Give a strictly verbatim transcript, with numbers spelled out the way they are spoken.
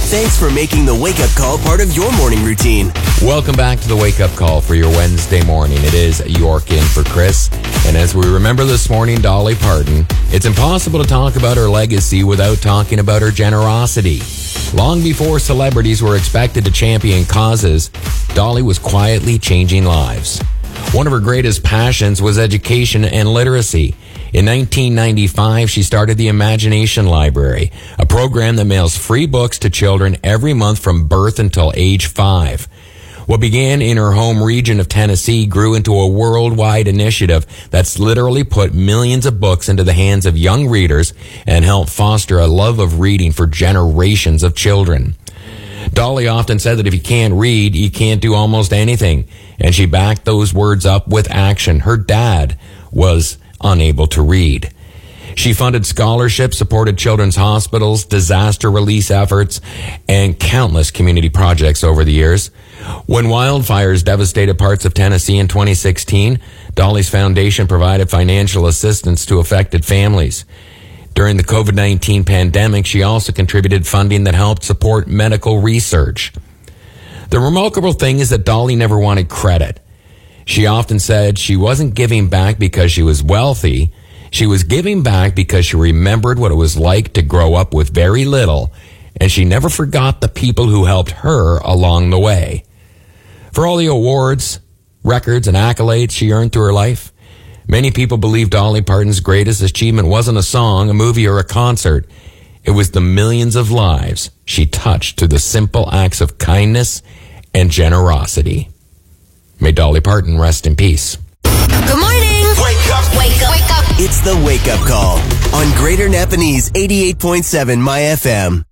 Thanks for making the wake-up call part of your morning routine. Welcome back to the wake-up call for your Wednesday morning. It is York in for Chris. And as we remember this morning, Dolly Parton, it's impossible to talk about her legacy without talking about her generosity. Long before celebrities were expected to champion causes, Dolly was quietly changing lives. One of her greatest passions was education and literacy. In nineteen ninety-five, she started the Imagination Library, a program that mails free books to children every month from birth until age five. What began in her home region of Tennessee grew into a worldwide initiative that's literally put millions of books into the hands of young readers and helped foster a love of reading for generations of children. Dolly often said that if you can't read, you can't do almost anything, and she backed those words up with action. Her dad was unable to read. She funded scholarships, supported children's hospitals, disaster release efforts, and countless community projects over the years. When wildfires devastated parts of Tennessee in twenty sixteen, Dolly's foundation provided financial assistance to affected families. During the covid nineteen pandemic, she also contributed funding that helped support medical research. The remarkable thing is that Dolly never wanted credit. She often said she wasn't giving back because she was wealthy. She was giving back because she remembered what it was like to grow up with very little, and she never forgot the people who helped her along the way. For all the awards, records, and accolades she earned through her life, many people believe Dolly Parton's greatest achievement wasn't a song, a movie, or a concert. It was the millions of lives she touched through the simple acts of kindness and generosity. May Dolly Parton rest in peace. Good morning. Wake up. Wake up. Wake up. It's the wake-up call on Greater Napanese eighty-eight point seven My F M.